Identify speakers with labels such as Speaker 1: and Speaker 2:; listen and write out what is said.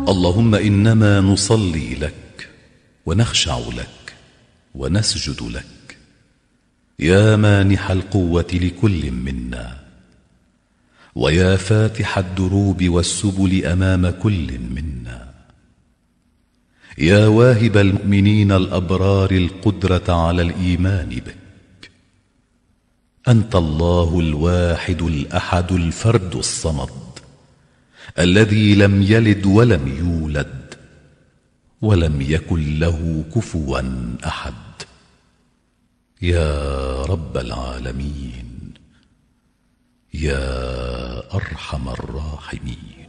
Speaker 1: اللهم إنما نصلي لك ونخشع لك ونسجد لك يا مانح القوة لكل منا، ويا فاتح الدروب والسبل أمام كل منا، يا واهب المؤمنين الأبرار القدرة على الإيمان بك. أنت الله الواحد الأحد الفرد الصمد، الذي لم يلد ولم يولد ولم يكن له كفوا أحد. يا رب العالمين، يا أرحم الراحمين.